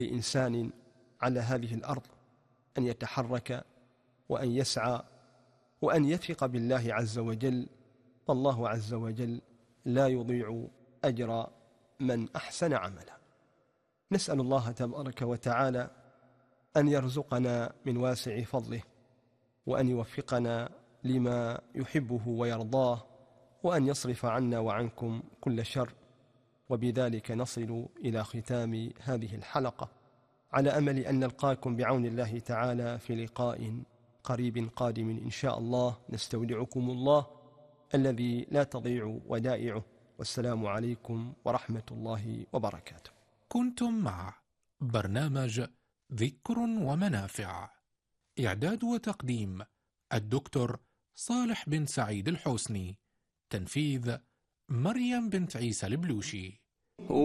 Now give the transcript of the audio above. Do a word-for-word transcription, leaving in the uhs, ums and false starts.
لإنسان على هذه الأرض أن يتحرك وأن يسعى وأن يثق بالله عز وجل، فالله عز وجل لا يضيع أجر من أحسن عملا. نسأل الله تبارك وتعالى أن يرزقنا من واسع فضله، وأن يوفقنا لما يحبه ويرضاه، وأن يصرف عنا وعنكم كل شر. وبذلك نصل إلى ختام هذه الحلقة، على أمل أن نلقاكم بعون الله تعالى في لقاء قريب قادم إن شاء الله. نستودعكم الله الذي لا تضيع ودائعه، والسلام عليكم ورحمة الله وبركاته. كنتم مع برنامج ذكر ومنافع، إعداد وتقديم الدكتور صالح بن سعيد الحسني، تنفيذ مريم بنت عيسى البلوشي.